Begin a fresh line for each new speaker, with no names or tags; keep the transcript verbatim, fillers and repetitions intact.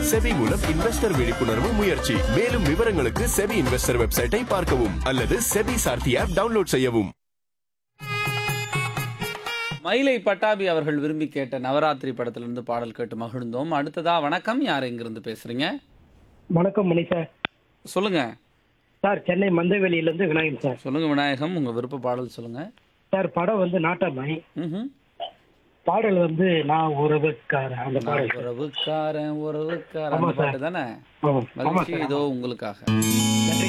SEBI மூலம் investor விழிப்புணர்வு முயற்சி. மேலும் விவரங்களுக்கு செபி இன்வெஸ்டர் வெப்சைட்டை பார்க்கவும் அல்லது செபி சார்த்தி ஆப் டவுன்லோட் செய்யவும்.
மயிலை பட்டாபி அவர்கள் விரும்பி கேட்ட நவராத்திரி படத்திலிருந்து பாடல் கேட்டு மகிழ்ந்தோம். அடுத்ததா வணக்கம், யார் எங்கிருந்து பேசுறீங்க?
வணக்கம் மணி சார்.
சொல்லுங்க
சார், சென்னை மந்தவெளியிலேருந்து விநாயகன் சார்.
சொல்லுங்க விநாயகம், உங்க விருப்ப பாடல் சொல்லுங்க.
சார், படம் வந்து நாட்டாமை.
ம்ஹும்.
பாடல் வந்து நான் உறவுக்காரன், அந்த பாடல்.
உறவுக்காரன் உறவுக்காரன்
ஆமா
அந்த
சார்.
பாட்டு தானே?
ஆமா. ஆமா
மகிழ்ச்சி
சார்.
இதோ உங்களுக்காக.
நன்றி